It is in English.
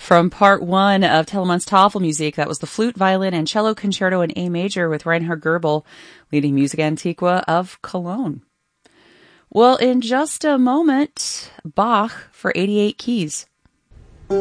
From part one of Telemann's Tafelmusik, that was the flute, violin, and cello concerto in A major with Reinhard Goebel, leading Musica Antiqua of Cologne. Well, in just a moment, Bach for 88 keys.